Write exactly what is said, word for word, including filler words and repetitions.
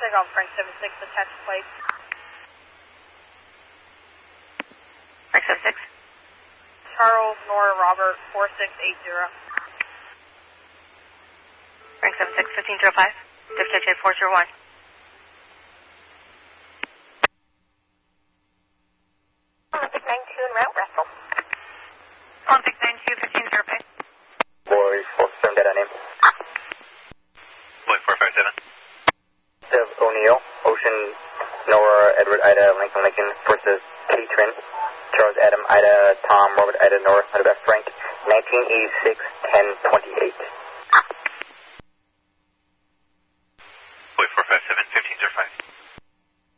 Traffic on Frank seven six, attached plate. Frank seven six. Charles Nora Robert four six eight zero. Frank seven six, fifteen zero five. W K J four zero one. Olympic nine two en route, Russell. Olympic nine two, fifteen zero five. Boy four seven, data name. Boy four five seven. Dev O'Neill, Ocean, Nora, Edward, Ida, Lincoln, Lincoln versus Katrin, Charles, Adam, Ida, Tom, Robert, Ida, Nora, Ida, Frank, nineteen eighty-six, ten twenty-eight.